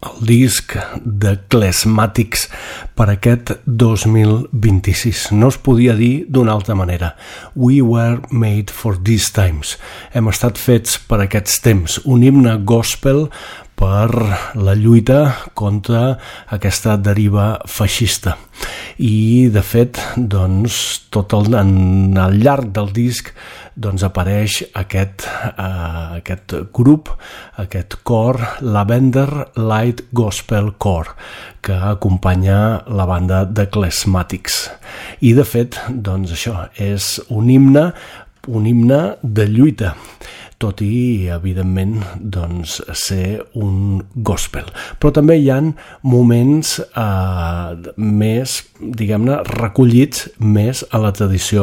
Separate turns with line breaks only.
el disc de Klezmatics per aquest 2026. No es podia dir d'una altra manera. We were made for these times. Hem estat fets per aquests temps. Un himne gospel per la lluita contra aquesta deriva feixista. I, de fet, doncs, al llarg del disc apareix aquest grup, aquest cor, Lavender Light Gospel Core, que acompanya la banda de Klezmatics. I, de fet, doncs això és un himne de lluita, tot i, evidentment, doncs, ser un gospel. Però també hi ha moments més, diguem-ne, recollits més a la tradició